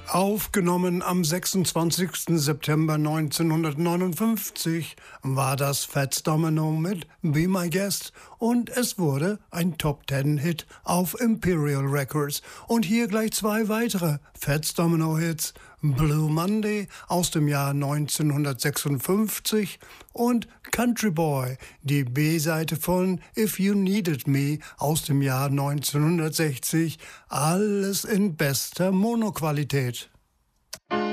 Aufgenommen am 26. September 1959 war das Fats Domino mit Be My Guest und es wurde ein Top-10-Hit auf Imperial Records. Und hier gleich zwei weitere Fats Domino-Hits: Blue Monday aus dem Jahr 1956 und Country Boy, die B-Seite von If You Needed Me aus dem Jahr 1960. Alles in bester Monoqualität.